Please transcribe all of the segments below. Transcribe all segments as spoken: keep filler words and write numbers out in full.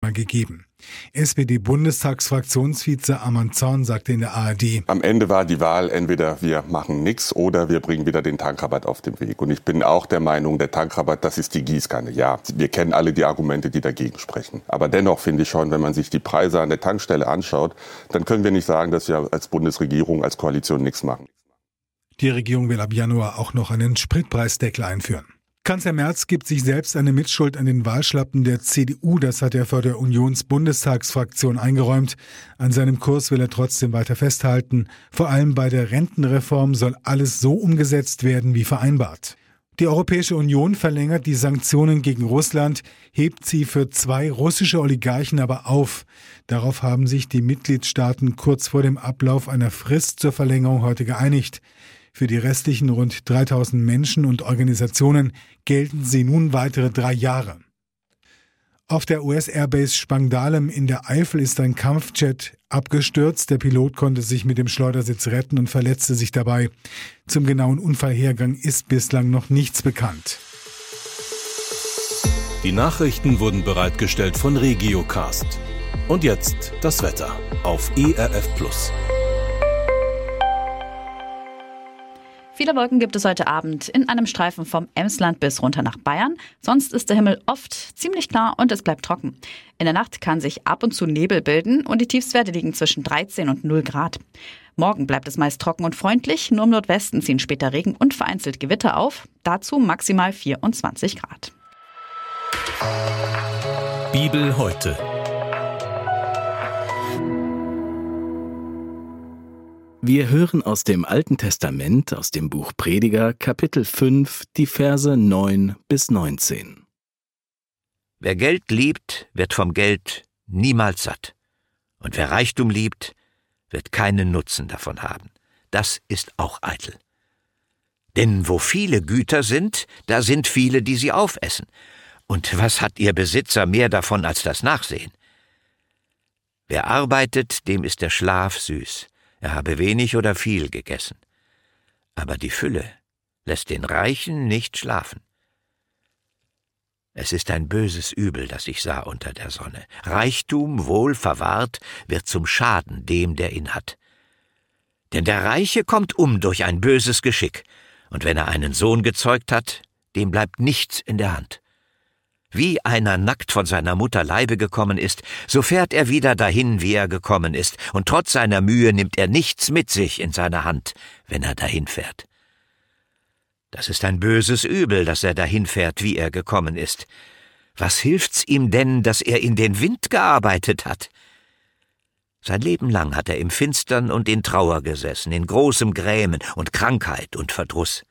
einmal gegeben. S P D-Bundestagsfraktionsvize Arman Zorn sagte in der A R D: Am Ende war die Wahl, entweder wir machen nichts oder wir bringen wieder den Tankrabatt auf den Weg. Und ich bin auch der Meinung, der Tankrabatt, das ist die Gießkanne. Ja, wir kennen alle die Argumente, die dagegen sprechen. Aber dennoch finde ich schon, wenn man sich die Preise an der Tankstelle anschaut, dann können wir nicht sagen, dass wir als Bundesregierung, als Koalition nichts machen. Die Regierung will ab Januar auch noch einen Spritpreisdeckel einführen. Kanzler Merz gibt sich selbst eine Mitschuld an den Wahlschlappen der C D U. Das hat er vor der Unions-Bundestagsfraktion eingeräumt. An seinem Kurs will er trotzdem weiter festhalten. Vor allem bei der Rentenreform soll alles so umgesetzt werden wie vereinbart. Die Europäische Union verlängert die Sanktionen gegen Russland, hebt sie für zwei russische Oligarchen aber auf. Darauf haben sich die Mitgliedstaaten kurz vor dem Ablauf einer Frist zur Verlängerung heute geeinigt. Für die restlichen rund dreitausend Menschen und Organisationen gelten sie nun weitere drei Jahre. Auf der U S-Airbase Spangdahlem in der Eifel ist ein Kampfjet abgestürzt. Der Pilot konnte sich mit dem Schleudersitz retten und verletzte sich dabei. Zum genauen Unfallhergang ist bislang noch nichts bekannt. Die Nachrichten wurden bereitgestellt von Regiocast. Und jetzt das Wetter auf E R F Plus. Viele Wolken gibt es heute Abend in einem Streifen vom Emsland bis runter nach Bayern. Sonst ist der Himmel oft ziemlich klar und es bleibt trocken. In der Nacht kann sich ab und zu Nebel bilden und die Tiefstwerte liegen zwischen dreizehn und null Grad. Morgen bleibt es meist trocken und freundlich. Nur im Nordwesten ziehen später Regen und vereinzelt Gewitter auf. Dazu maximal vierundzwanzig Grad. Bibel heute. Wir hören aus dem Alten Testament, aus dem Buch Prediger, Kapitel fünf, die Verse neun bis neunzehn. Wer Geld liebt, wird vom Geld niemals satt. Und wer Reichtum liebt, wird keinen Nutzen davon haben. Das ist auch eitel. Denn wo viele Güter sind, da sind viele, die sie aufessen. Und was hat ihr Besitzer mehr davon als das Nachsehen? Wer arbeitet, dem ist der Schlaf süß. Er habe wenig oder viel gegessen. Aber die Fülle lässt den Reichen nicht schlafen. Es ist ein böses Übel, das ich sah unter der Sonne. Reichtum, wohl verwahrt, wird zum Schaden dem, der ihn hat. Denn der Reiche kommt um durch ein böses Geschick, und wenn er einen Sohn gezeugt hat, dem bleibt nichts in der Hand. Wie einer nackt von seiner Mutter Leibe gekommen ist, so fährt er wieder dahin, wie er gekommen ist, und trotz seiner Mühe nimmt er nichts mit sich in seine Hand, wenn er dahin fährt. Das ist ein böses Übel, dass er dahin fährt, wie er gekommen ist. Was hilft's ihm denn, dass er in den Wind gearbeitet hat? Sein Leben lang hat er im Finstern und in Trauer gesessen, in großem Grämen und Krankheit und Verdruss.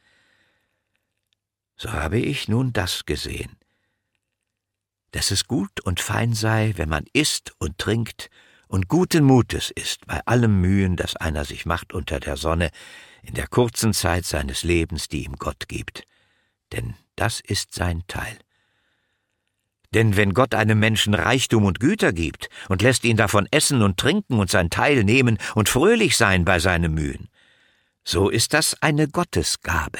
So habe ich nun das gesehen: dass es gut und fein sei, wenn man isst und trinkt und guten Mutes ist bei allem Mühen, das einer sich macht unter der Sonne, in der kurzen Zeit seines Lebens, die ihm Gott gibt. Denn das ist sein Teil. Denn wenn Gott einem Menschen Reichtum und Güter gibt und lässt ihn davon essen und trinken und sein Teil nehmen und fröhlich sein bei seinen Mühen, so ist das eine Gottesgabe.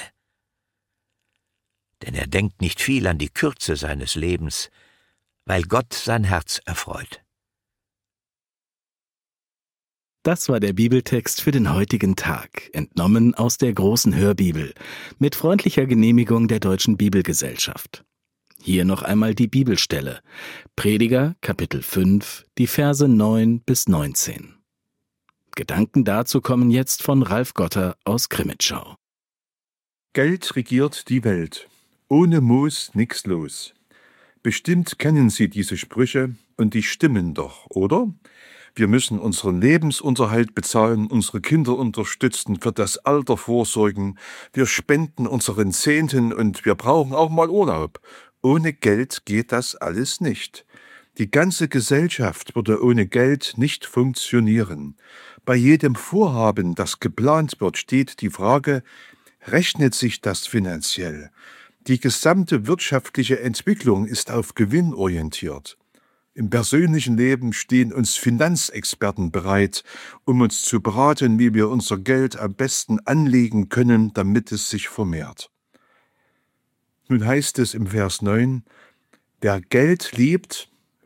Denn er denkt nicht viel an die Kürze seines Lebens, weil Gott sein Herz erfreut. Das war der Bibeltext für den heutigen Tag, entnommen aus der Großen Hörbibel, mit freundlicher Genehmigung der Deutschen Bibelgesellschaft. Hier noch einmal die Bibelstelle. Prediger, Kapitel fünf, die Verse neun bis neunzehn. Gedanken dazu kommen jetzt von Ralf Gotter aus Krimitschau. Geld regiert die Welt. Ohne Moos nix los. Bestimmt kennen Sie diese Sprüche und die stimmen doch, oder? Wir müssen unseren Lebensunterhalt bezahlen, unsere Kinder unterstützen, für das Alter vorsorgen, wir spenden unseren Zehnten und wir brauchen auch mal Urlaub. Ohne Geld geht das alles nicht. Die ganze Gesellschaft würde ohne Geld nicht funktionieren. Bei jedem Vorhaben, das geplant wird, steht die Frage: Rechnet sich das finanziell? Die gesamte wirtschaftliche Entwicklung ist auf Gewinn orientiert. Im persönlichen Leben stehen uns Finanzexperten bereit, um uns zu beraten, wie wir unser Geld am besten anlegen können, damit es sich vermehrt. Nun heißt es im Vers neun: Wer Geld liebt,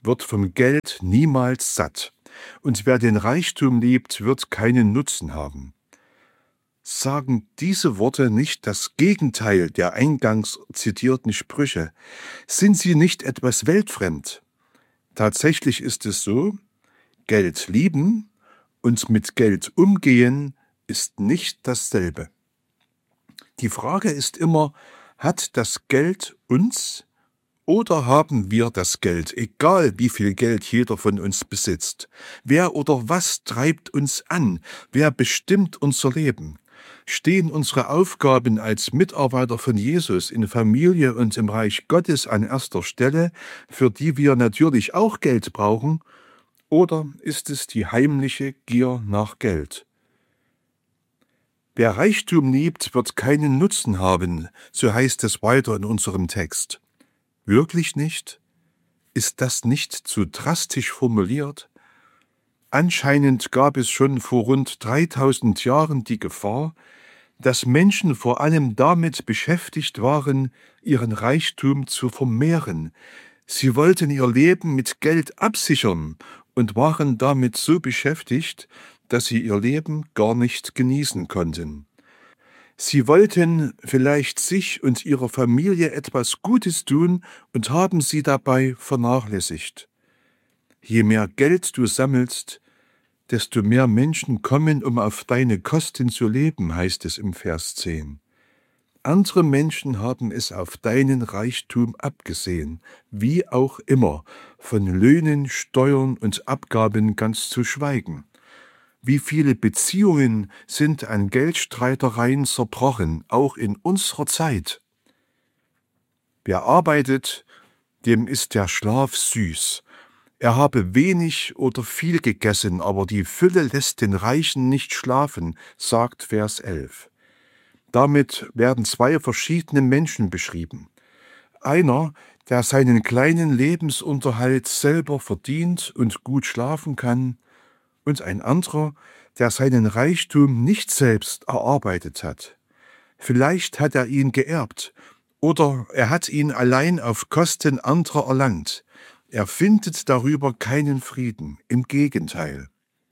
wird vom Geld niemals satt, und wer den Reichtum liebt, wird keinen Nutzen haben. Sagen diese Worte nicht das Gegenteil der eingangs zitierten Sprüche? Sind sie nicht etwas weltfremd? Tatsächlich ist es so, Geld lieben und mit Geld umgehen ist nicht dasselbe. Die Frage ist immer, hat das Geld uns oder haben wir das Geld, egal wie viel Geld jeder von uns besitzt? Wer oder was treibt uns an? Wer bestimmt unser Leben? Stehen unsere Aufgaben als Mitarbeiter von Jesus in Familie und im Reich Gottes an erster Stelle, für die wir natürlich auch Geld brauchen, oder ist es die heimliche Gier nach Geld? Wer Reichtum liebt, wird keinen Nutzen haben, so heißt es weiter in unserem Text. Wirklich nicht? Ist das nicht zu drastisch formuliert? Anscheinend gab es schon vor rund dreitausend Jahren die Gefahr, dass Menschen vor allem damit beschäftigt waren, ihren Reichtum zu vermehren. Sie wollten ihr Leben mit Geld absichern und waren damit so beschäftigt, dass sie ihr Leben gar nicht genießen konnten. Sie wollten vielleicht sich und ihrer Familie etwas Gutes tun und haben sie dabei vernachlässigt. Je mehr Geld du sammelst, desto mehr Menschen kommen, um auf deine Kosten zu leben, heißt es im Vers zehn. Andere Menschen haben es auf deinen Reichtum abgesehen, wie auch immer, von Löhnen, Steuern und Abgaben ganz zu schweigen. Wie viele Beziehungen sind an Geldstreitereien zerbrochen, auch in unserer Zeit? Wer arbeitet, dem ist der Schlaf süß. Er habe wenig oder viel gegessen, aber die Fülle lässt den Reichen nicht schlafen, sagt Vers elf. Damit werden zwei verschiedene Menschen beschrieben. Einer, der seinen kleinen Lebensunterhalt selber verdient und gut schlafen kann, und ein anderer, der seinen Reichtum nicht selbst erarbeitet hat. Vielleicht hat er ihn geerbt oder er hat ihn allein auf Kosten anderer erlangt. Er findet darüber keinen Frieden, im Gegenteil.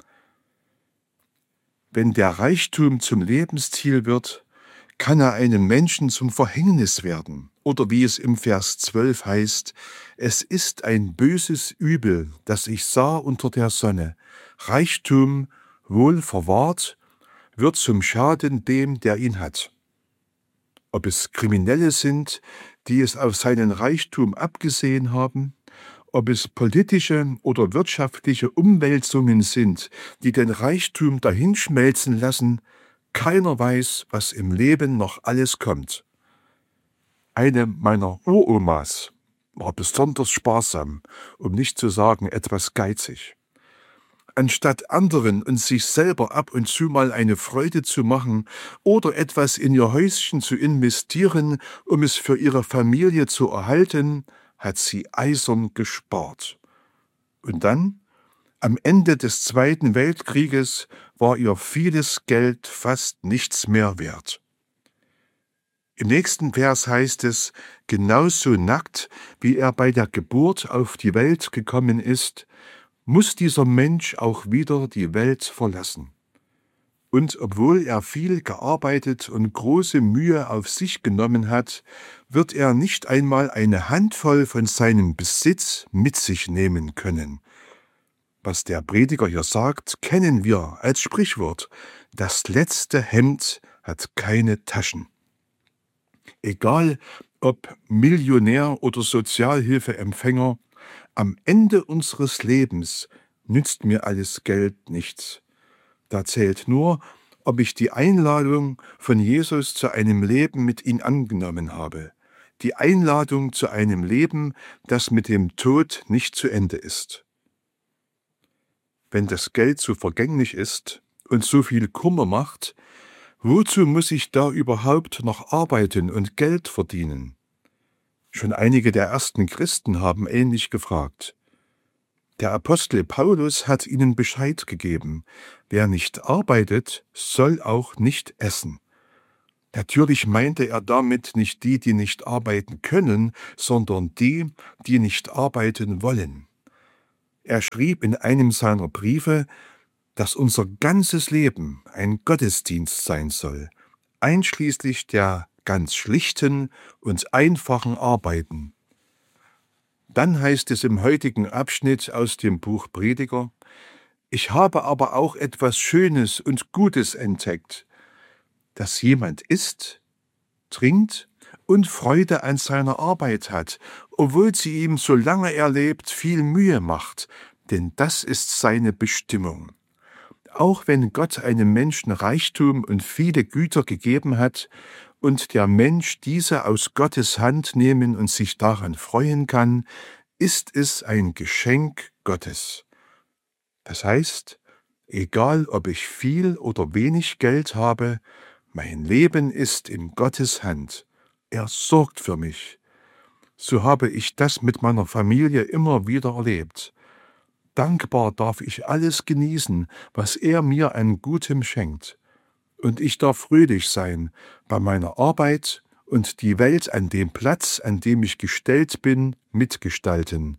Wenn der Reichtum zum Lebensziel wird, kann er einem Menschen zum Verhängnis werden. Oder wie es im Vers zwölf heißt, es ist ein böses Übel, das ich sah unter der Sonne. Reichtum, wohl verwahrt, wird zum Schaden dem, der ihn hat. Ob es Kriminelle sind, die es auf seinen Reichtum abgesehen haben, ob es politische oder wirtschaftliche Umwälzungen sind, die den Reichtum dahinschmelzen lassen, keiner weiß, was im Leben noch alles kommt. Eine meiner Uromas war besonders sparsam, um nicht zu sagen etwas geizig. Anstatt anderen und sich selber ab und zu mal eine Freude zu machen oder etwas in ihr Häuschen zu investieren, um es für ihre Familie zu erhalten, hat sie eisern gespart. Und dann, am Ende des Zweiten Weltkrieges, war ihr vieles Geld fast nichts mehr wert. Im nächsten Vers heißt es, genauso nackt, wie er bei der Geburt auf die Welt gekommen ist, muss dieser Mensch auch wieder die Welt verlassen. Und obwohl er viel gearbeitet und große Mühe auf sich genommen hat, wird er nicht einmal eine Handvoll von seinem Besitz mit sich nehmen können. Was der Prediger hier sagt, kennen wir als Sprichwort. Das letzte Hemd hat keine Taschen. Egal ob Millionär oder Sozialhilfeempfänger, am Ende unseres Lebens nützt mir alles Geld nichts. Da zählt nur, ob ich die Einladung von Jesus zu einem Leben mit ihm angenommen habe. Die Einladung zu einem Leben, das mit dem Tod nicht zu Ende ist. Wenn das Geld so vergänglich ist und so viel Kummer macht, wozu muss ich da überhaupt noch arbeiten und Geld verdienen? Schon einige der ersten Christen haben ähnlich gefragt. Der Apostel Paulus hat ihnen Bescheid gegeben, wer nicht arbeitet, soll auch nicht essen. Natürlich meinte er damit nicht die, die nicht arbeiten können, sondern die, die nicht arbeiten wollen. Er schrieb in einem seiner Briefe, dass unser ganzes Leben ein Gottesdienst sein soll, einschließlich der ganz schlichten und einfachen Arbeiten. Dann heißt es im heutigen Abschnitt aus dem Buch Prediger: Ich habe aber auch etwas Schönes und Gutes entdeckt, dass jemand isst, trinkt und Freude an seiner Arbeit hat, obwohl sie ihm, solange er lebt, viel Mühe macht, denn das ist seine Bestimmung. Auch wenn Gott einem Menschen Reichtum und viele Güter gegeben hat und der Mensch diese aus Gottes Hand nehmen und sich daran freuen kann, ist es ein Geschenk Gottes. Das heißt, egal ob ich viel oder wenig Geld habe, mein Leben ist in Gottes Hand. Er sorgt für mich. So habe ich das mit meiner Familie immer wieder erlebt. Dankbar darf ich alles genießen, was er mir an Gutem schenkt. Und ich darf fröhlich sein bei meiner Arbeit und die Welt an dem Platz, an dem ich gestellt bin, mitgestalten.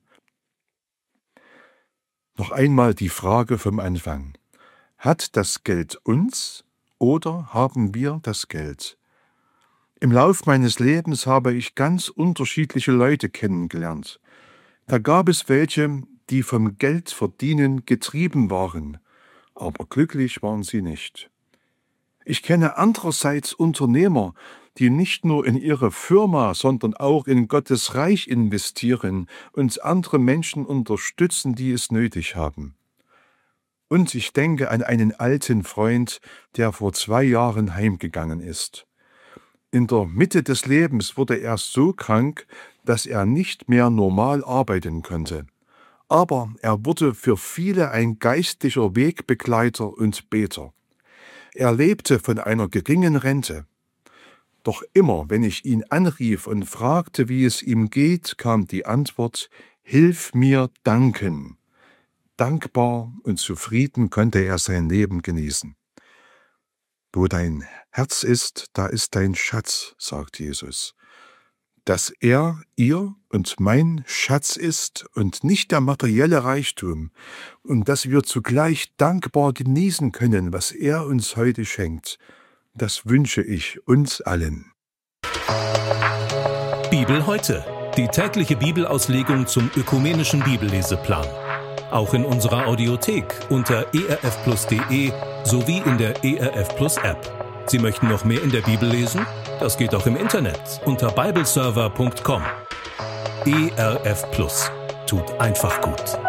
Noch einmal die Frage vom Anfang. Hat das Geld uns oder haben wir das Geld? Im Lauf meines Lebens habe ich ganz unterschiedliche Leute kennengelernt. Da gab es welche, die vom Geldverdienen getrieben waren, aber glücklich waren sie nicht. Ich kenne andererseits Unternehmer, die nicht nur in ihre Firma, sondern auch in Gottes Reich investieren und andere Menschen unterstützen, die es nötig haben. Und ich denke an einen alten Freund, der vor zwei Jahren heimgegangen ist. In der Mitte des Lebens wurde er so krank, dass er nicht mehr normal arbeiten konnte. Aber er wurde für viele ein geistlicher Wegbegleiter und Beter. Er lebte von einer geringen Rente. Doch immer, wenn ich ihn anrief und fragte, wie es ihm geht, kam die Antwort: Hilf mir danken. Dankbar und zufrieden konnte er sein Leben genießen. Wo dein Herz ist, da ist dein Schatz, sagt Jesus. Dass er, ihr und mein Schatz ist und nicht der materielle Reichtum und dass wir zugleich dankbar genießen können, was er uns heute schenkt, das wünsche ich uns allen. Bibel heute, die tägliche Bibelauslegung zum ökumenischen Bibelleseplan. Auch in unserer Audiothek unter e r f plus punkt d e sowie in der E R F Plus App. Sie möchten noch mehr in der Bibel lesen? Das geht auch im Internet unter bibleserver punkt com. E R F Plus tut einfach gut.